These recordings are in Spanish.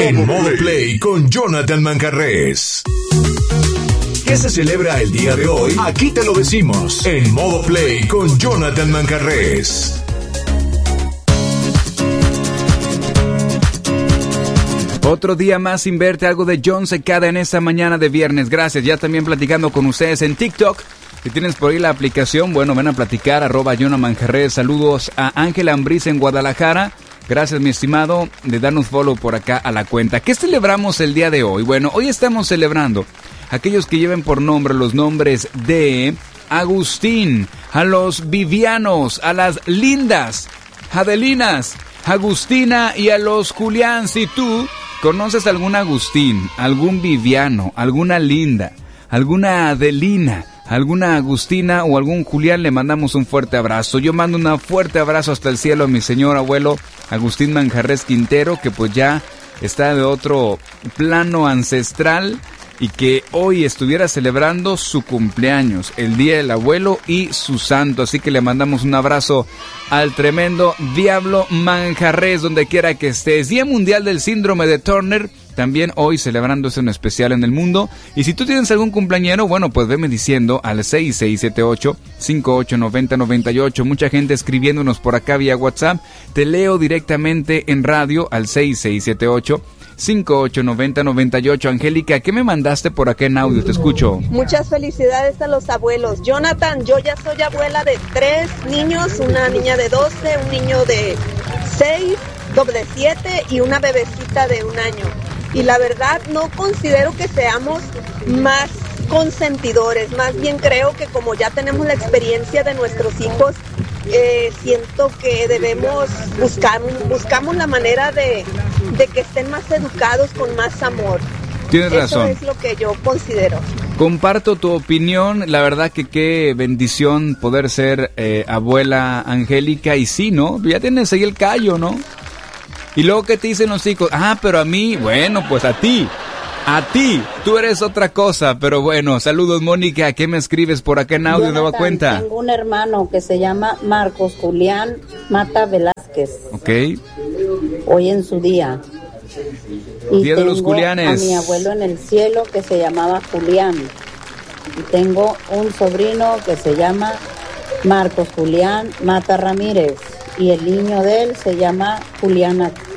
En Modo Play con Jonathan Manjarrés. ¿Qué se celebra el día de hoy? Aquí te lo decimos. En Modo Play con Jonathan Manjarrés. Otro día más sin verte, algo de John Secada en esta mañana de viernes. Gracias, ya también platicando con ustedes en TikTok. Si tienes por ahí la aplicación, bueno, ven a platicar, @Jonathan Manjarrés. Saludos a Ángel Ambriz en Guadalajara. Gracias, mi estimado, de darnos follow por acá a la cuenta. ¿Qué celebramos el día de hoy? Bueno, hoy estamos celebrando aquellos que lleven por nombre los nombres de Agustín, a los Vivianos, a las Lindas, Adelinas, Agustina y a los Julián. Si tú conoces algún Agustín, algún Viviano, alguna Linda, alguna Adelina, alguna Agustina o algún Julián, le mandamos un fuerte abrazo. Yo mando un fuerte abrazo hasta el cielo a mi señor abuelo Agustín Manjarrés Quintero, que pues ya está de otro plano ancestral y que hoy estuviera celebrando su cumpleaños, el Día del Abuelo y su santo. Así que le mandamos un abrazo al tremendo Diablo Manjarrés, donde quiera que estés. Día Mundial del Síndrome de Turner, también hoy celebrándose en especial en el mundo. Y si tú tienes algún cumpleañero, bueno, pues veme diciendo al 6678-589098. Mucha gente escribiéndonos por acá vía WhatsApp. Te leo directamente en radio al 6678-589098. Angélica, ¿qué me mandaste por acá en audio? Te escucho. Muchas felicidades a los abuelos. Jonathan, yo ya soy abuela de 3 niños, una niña de 12, un niño de 6, de 7 y una bebecita de 1 año. Y la verdad no considero que seamos más consentidores, más bien creo que como ya tenemos la experiencia de nuestros hijos, siento que buscamos la manera de que estén más educados con más amor. Tienes razón. Eso es lo que yo considero. Comparto tu opinión, la verdad que qué bendición poder ser abuela, Angélica, y sí, ¿no? Ya tienes ahí el callo, ¿no? Y luego, ¿qué te dicen los hijos? Ah, pero a mí, bueno, pues a ti, tú eres otra cosa, pero bueno, saludos, Mónica, ¿qué me escribes por acá en audio? Jonathan, ¿Nueva cuenta? Tengo un hermano que se llama Marcos Julián Mata Velázquez. Ok. Hoy en su día. Y Día de los Julianes. A mi abuelo en el cielo que se llamaba Julián. Y tengo un sobrino que se llama Marcos Julián Mata Ramírez. Y el niño de él se llama Julián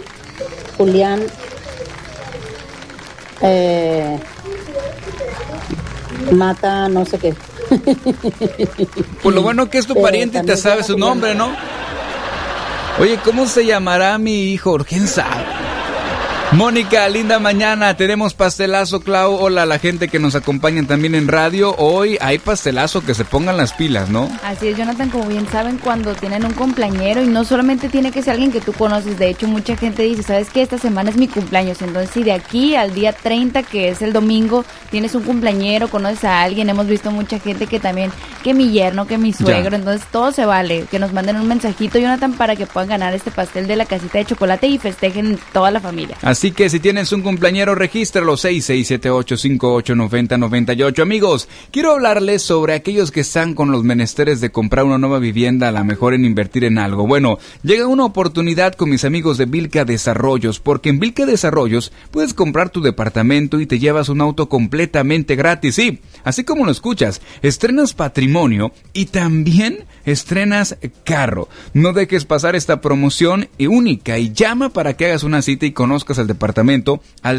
Mata no sé qué. Pues lo bueno que es tu pariente y te sabe su nombre, ¿no? Oye, ¿cómo se llamará mi hijo? ¿Quién sabe? Mónica, linda mañana, tenemos pastelazo, Clau. Hola a la gente que nos acompaña también en radio. Hoy hay pastelazo, que se pongan las pilas, ¿no? Así es, Jonathan, como bien saben, cuando tienen un cumpleañero, y no solamente tiene que ser alguien que tú conoces, de hecho mucha gente dice, ¿sabes qué? Esta semana es mi cumpleaños, entonces si de aquí al día 30, que es el domingo, tienes un cumpleañero, conoces a alguien, hemos visto mucha gente que también, que mi yerno, que mi suegro, ya. Entonces todo se vale, que nos manden un mensajito, Jonathan, para que puedan ganar este pastel de la casita de chocolate y festejen toda la familia. Así que si tienes un cumpleañero, regístralo 6678-589098. Amigos, quiero hablarles sobre aquellos que están con los menesteres de comprar una nueva vivienda, a la mejor en invertir en algo. Bueno, llega una oportunidad con mis amigos de Vilca Desarrollos, porque en Vilca Desarrollos puedes comprar tu departamento y te llevas un auto completamente gratis. Sí, así como lo escuchas, estrenas patrimonio y también estrenas carro. No dejes pasar esta promoción única y llama para que hagas una cita y conozcas el departamento al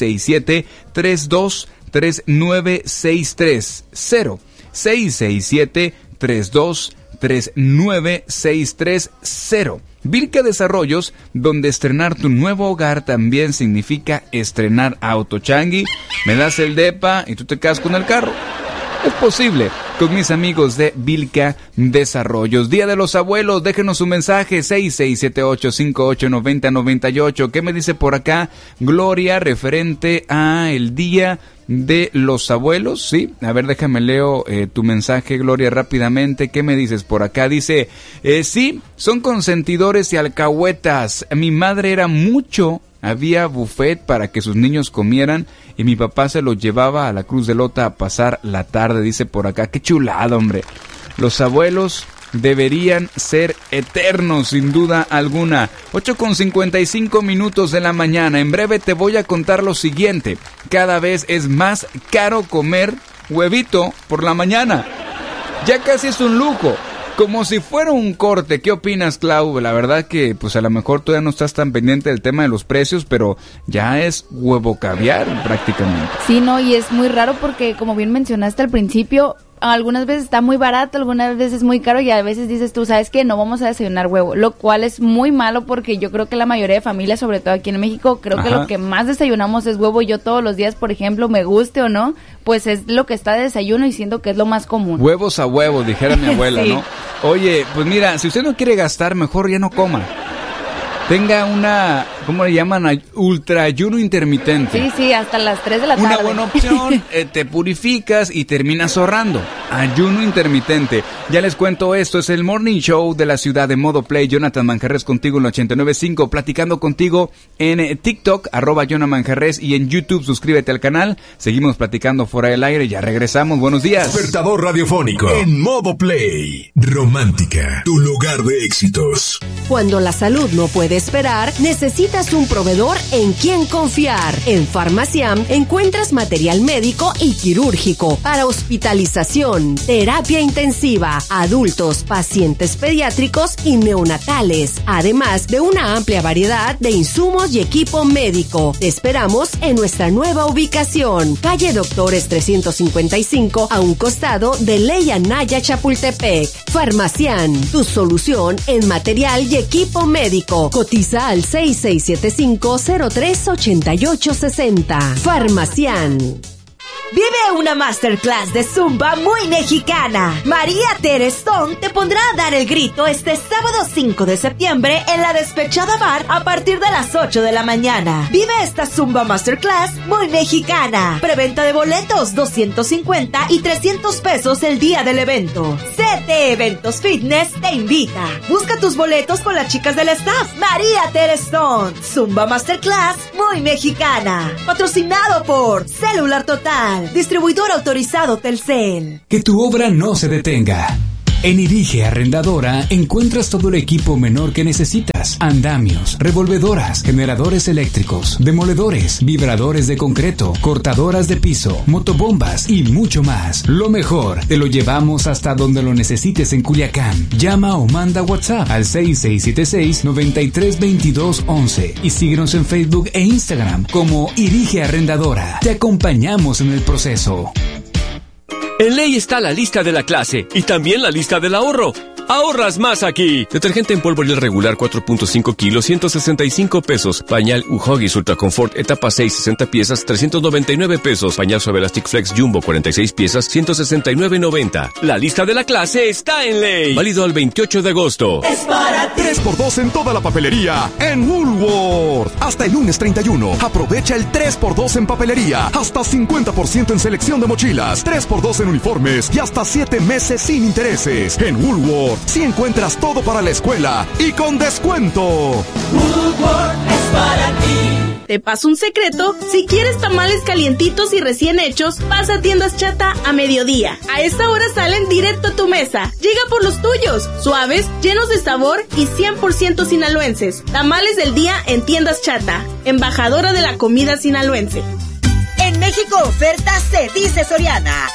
667-323963. 667-323963. Vilca Desarrollos, donde estrenar tu nuevo hogar también significa estrenar auto. Changi, me das el depa y tú te quedas con el carro. Es posible con mis amigos de Vilca Desarrollos. Día de los Abuelos, déjenos un mensaje 6678-589098. ¿Qué me dice por acá Gloria referente a el Día de los Abuelos? Sí, a ver, déjame leo tu mensaje, Gloria, rápidamente. ¿Qué me dices por acá? Dice, sí, son consentidores y alcahuetas. Mi madre era mucho. Había buffet para que sus niños comieran y mi papá se los llevaba a la Cruz de Lota a pasar la tarde, dice por acá. ¡Qué chulada, hombre! Los abuelos deberían ser eternos, sin duda alguna. 8:55 de la mañana. En breve te voy a contar lo siguiente. Cada vez es más caro comer huevito por la mañana. Ya casi es un lujo, como si fuera un corte. ¿Qué opinas, Clau? La verdad que pues a lo mejor todavía no estás tan pendiente del tema de los precios, pero ya es huevo caviar prácticamente. Sí, no, y es muy raro porque, como bien mencionaste al principio, algunas veces está muy barato, algunas veces muy caro, y a veces dices tú, ¿sabes qué? No vamos a desayunar huevo, lo cual es muy malo porque yo creo que la mayoría de familias, sobre todo aquí en México, creo que lo que más desayunamos es huevo. Yo todos los días, por ejemplo, me guste o no, pues es lo que está de desayuno y siento que es lo más común. Huevos a huevo, dijera mi abuela, sí. ¿No? Oye, pues mira, si usted no quiere gastar, mejor ya no coma. Tenga una, ¿cómo le llaman? Ultra ayuno intermitente. Sí, hasta las 3 de la tarde. Una buena opción, te purificas y terminas ahorrando. Ayuno intermitente. Ya les cuento esto, es el Morning Show de la ciudad de Modo Play. Jonathan Manjarres contigo en el 89.5, platicando contigo en TikTok, @JonathanManjarres, y en YouTube, suscríbete al canal. Seguimos platicando fuera del aire, ya regresamos, buenos días. Despertador radiofónico en Modo Play. Romántica, tu lugar de éxitos. Cuando la salud no puede esperar, necesitas un proveedor en quien confiar. En Farmaciam encuentras material médico y quirúrgico para hospitalización, terapia intensiva, adultos, pacientes pediátricos y neonatales, además de una amplia variedad de insumos y equipo médico. Te esperamos en nuestra nueva ubicación, calle Doctores 355, a un costado de Ley Anaya, Chapultepec. Farmaciam, tu solución en material y equipo médico. Cotiza al 6675-038860. Farmaciam. Vive una masterclass de Zumba muy mexicana. María Tere Stone te pondrá a dar el grito este sábado 5 de septiembre en la Despechada Bar a partir de las 8 de la mañana. Vive esta Zumba Masterclass muy mexicana. Preventa de boletos, 250 y 300 pesos el día del evento. CT Eventos Fitness te invita. Busca tus boletos con las chicas del staff. María Tere Stone. Zumba Masterclass muy mexicana. Patrocinado por Celular Total. Distribuidor autorizado Telcel. Que tu obra no se detenga. En Irige Arrendadora encuentras todo el equipo menor que necesitas. Andamios, revolvedoras, generadores eléctricos, demoledores, vibradores de concreto, cortadoras de piso, motobombas y mucho más. Lo mejor, te lo llevamos hasta donde lo necesites en Culiacán. Llama o manda WhatsApp al 6676-932211 y síguenos en Facebook e Instagram como Irige Arrendadora. Te acompañamos en el proceso. En Ley está la lista de la clase y también la lista del ahorro. ¡Ahorras más aquí! Detergente en polvo Ariel regular 4.5 kilos, 165 pesos. Pañal Huggies Ultra Confort etapa 6, 60 piezas, 399 pesos. Pañal Suave Elastic Flex Jumbo 46 piezas, 169.90. La lista de la clase está en Ley. Válido al 28 de agosto. Es para ti. 3x2 en toda la papelería en Woolworth. Hasta el lunes 31. Aprovecha el 3x2 en papelería. Hasta 50% en selección de mochilas. 3x2 en uniformes y hasta 7 meses sin intereses. En Woolworth si encuentras todo para la escuela y con descuento. Woolworth es para ti. Te paso un secreto: si quieres tamales calientitos y recién hechos, pasa a Tiendas Chata a mediodía. A esta hora salen directo a tu mesa. Llega por los tuyos, suaves, llenos de sabor y 100% sinaloenses. Tamales del día en Tiendas Chata, embajadora de la comida sinaloense. En México oferta se dice Soriana.